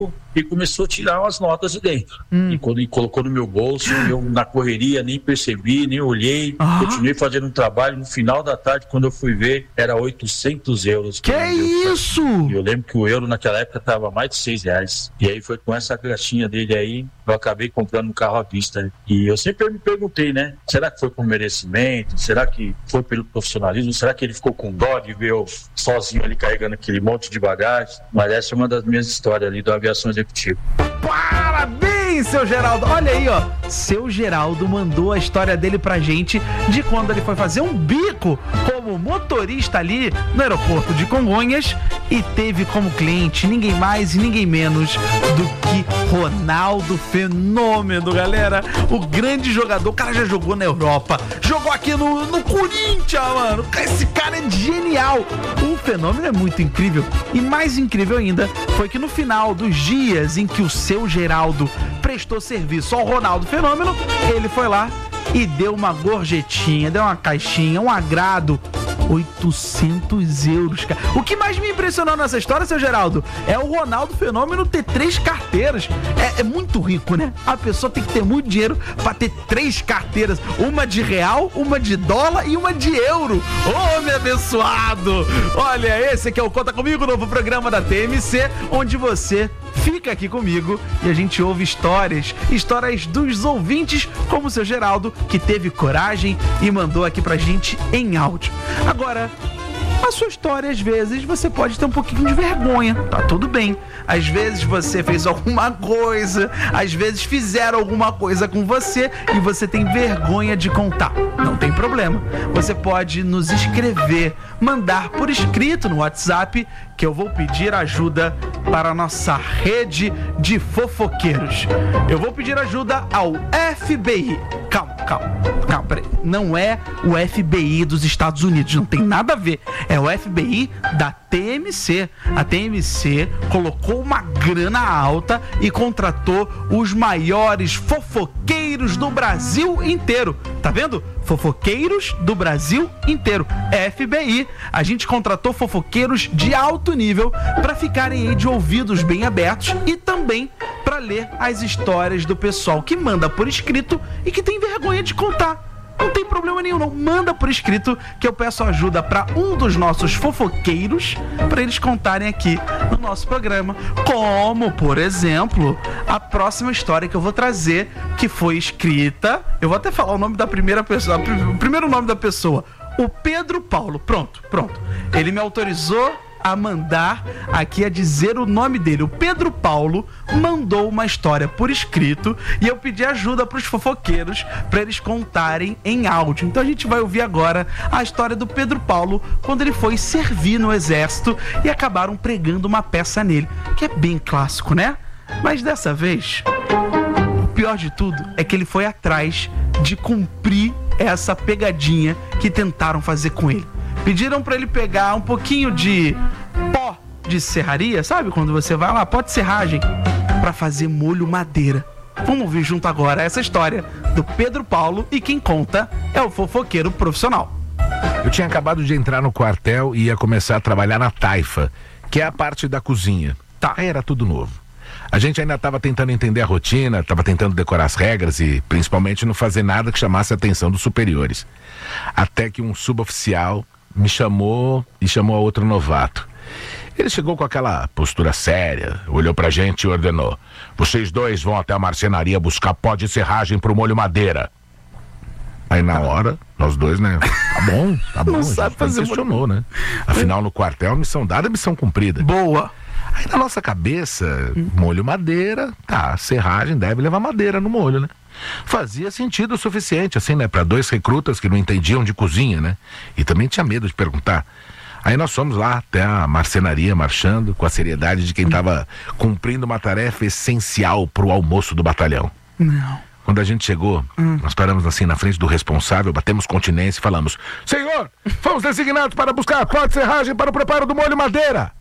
e começou a tirar as notas de dentro. E quando ele colocou no meu bolso, eu na correria nem percebi, nem olhei, continuei fazendo um trabalho. No final da tarde, quando eu fui ver, era 800 euros. Que isso? Eu lembro que o euro naquela época estava mais de R$6. E aí foi com essa graxinha dele aí, eu acabei comprando um carro à vista. E eu sempre me perguntei, né? Será que foi por merecimento? Será que foi pelo profissionalismo? Será que ele ficou com dó de ver eu sozinho ali carregando aquele monte de bagagem? Mas essa é uma das minhas histórias ali da aviação executiva. Parabéns, seu Geraldo. Olha aí, ó. Seu Geraldo mandou a história dele pra gente de quando ele foi fazer um bico como motorista ali no aeroporto de Congonhas e teve como cliente ninguém mais e ninguém menos do que Ronaldo Fenômeno, galera. O grande jogador. O cara já jogou na Europa, jogou aqui no Corinthians, mano. Esse cara é genial. O Fenômeno é muito incrível. E mais incrível ainda foi que no final dos dias em que o seu Geraldo prestou serviço ao Ronaldo Fenômeno, ele foi lá e deu uma gorjetinha, deu uma caixinha, um agrado. 800 euros, cara. O que mais me impressionou nessa história, seu Geraldo, é o Ronaldo Fenômeno ter 3 carteiras. É muito rico, né? A pessoa tem que ter muito dinheiro pra ter 3 carteiras. Uma de real, uma de dólar e uma de euro. Ô, meu abençoado! Olha, esse aqui é o Conta Comigo, novo programa da TMC, onde você fica aqui comigo e a gente ouve histórias dos ouvintes, como o seu Geraldo, que teve coragem e mandou aqui pra gente em áudio. Agora, a sua história, às vezes, você pode ter um pouquinho de vergonha, tá tudo bem. Às vezes você fez alguma coisa, às vezes fizeram alguma coisa com você e você tem vergonha de contar. Não tem problema. Você pode nos escrever, mandar por escrito no WhatsApp, que eu vou pedir ajuda para a nossa rede de fofoqueiros. Eu vou pedir ajuda ao FBI. Calma, peraí. Não é o FBI dos Estados Unidos, não tem nada a ver. É o FBI da TMC. A TMC colocou uma grana alta e contratou os maiores fofoqueiros do Brasil inteiro. Tá vendo? Fofoqueiros do Brasil inteiro. FBI. A gente contratou fofoqueiros de alto nível para ficarem aí de ouvidos bem abertos e também para ler as histórias do pessoal que manda por escrito e que tem vergonha de contar. Não tem problema nenhum, não. Manda por escrito que eu peço ajuda para um dos nossos fofoqueiros para eles contarem aqui no nosso programa. Como, por exemplo, a próxima história que eu vou trazer, que foi escrita... Eu vou até falar o nome da primeira pessoa, o primeiro nome da pessoa. O Pedro Paulo. Pronto. Ele me autorizou a mandar aqui, a dizer o nome dele. O Pedro Paulo mandou uma história por escrito e eu pedi ajuda para os fofoqueiros para eles contarem em áudio. Então a gente vai ouvir agora a história do Pedro Paulo quando ele foi servir no exército e acabaram pregando uma peça nele, que é bem clássico, né? Mas dessa vez, o pior de tudo é que ele foi atrás de cumprir essa pegadinha que tentaram fazer com ele. Pediram pra ele pegar um pouquinho de pó de serraria, sabe? Quando você vai lá, pó de serragem, pra fazer molho madeira. Vamos ouvir junto agora essa história do Pedro Paulo e quem conta é o fofoqueiro profissional. Eu tinha acabado de entrar no quartel e ia começar a trabalhar na taifa, que é a parte da cozinha. Tá, aí era tudo novo. A gente ainda estava tentando entender a rotina, estava tentando decorar as regras e principalmente não fazer nada que chamasse a atenção dos superiores. Até que um suboficial me chamou e chamou a outro novato. Ele chegou com aquela postura séria, olhou pra gente e ordenou: vocês dois vão até a marcenaria buscar pó de serragem pro molho madeira. Aí na hora, nós dois, né? Tá bom, não sabe fazer, questionou, né? Afinal, no quartel, missão dada, missão cumprida. Boa. Aí na nossa cabeça, molho madeira, tá, serragem deve levar madeira no molho, né? Fazia sentido o suficiente, assim, né? Pra 2 recrutas que não entendiam de cozinha, né? E também tinha medo de perguntar. Aí nós fomos lá até a marcenaria, marchando, com a seriedade de quem tava cumprindo uma tarefa essencial pro almoço do batalhão. Não. Quando a gente chegou, nós paramos assim na frente do responsável, batemos continência e falamos: senhor, fomos designados para buscar pó de serragem para o preparo do molho madeira.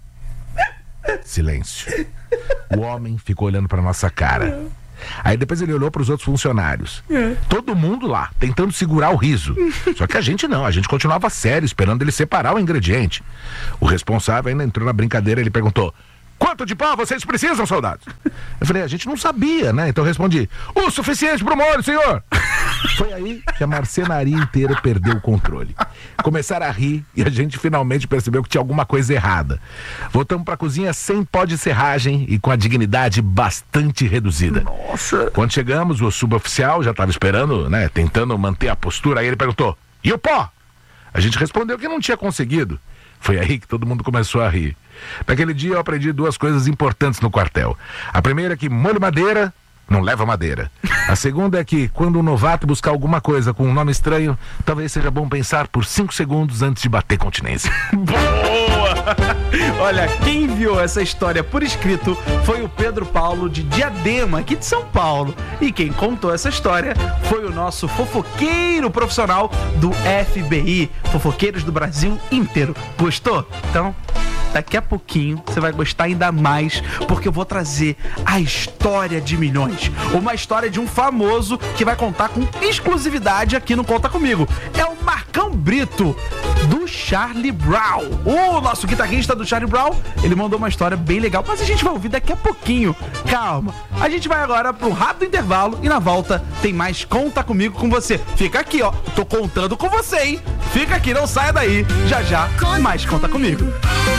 Silêncio. O homem ficou olhando para nossa cara. Aí depois ele olhou para os outros funcionários. Todo mundo lá, tentando segurar o riso. Só que a gente não, a gente continuava sério, esperando ele separar o ingrediente. O responsável ainda entrou na brincadeira, ele perguntou: Quanto de pau vocês precisam, soldados? Eu falei, a gente não sabia, né? Então eu respondi, o suficiente pro molho, senhor. Foi aí que a marcenaria inteira perdeu o controle. Começaram a rir e a gente finalmente percebeu que tinha alguma coisa errada. Voltamos pra cozinha sem pó de serragem e com a dignidade bastante reduzida. Nossa. Quando chegamos, o suboficial já estava esperando, né? Tentando manter a postura. Aí ele perguntou, e o pó? A gente respondeu que não tinha conseguido. Foi aí que todo mundo começou a rir. Naquele dia eu aprendi 2 coisas importantes no quartel. A primeira é que molho madeira não leva madeira. A segunda é que quando um novato buscar alguma coisa com um nome estranho, talvez seja bom pensar por 5 segundos antes de bater continência. Boa! Olha, quem enviou essa história por escrito foi o Pedro Paulo de Diadema, aqui de São Paulo. E quem contou essa história foi o nosso fofoqueiro profissional do FBI, Fofoqueiros do Brasil inteiro. Gostou? Então, daqui a pouquinho você vai gostar ainda mais, porque eu vou trazer a história de milhões. Uma história de um famoso que vai contar com exclusividade aqui no Conta Comigo. É o Marcão Brito, do Charlie Brown. O nosso guitarrista do Charlie Brown, ele mandou uma história bem legal, mas a gente vai ouvir daqui a pouquinho. Calma. A gente vai agora para um rápido intervalo e na volta tem mais Conta Comigo com você. Fica aqui, ó. Tô contando com você, hein? Fica aqui, não saia daí. Já já, mais Conta Comigo.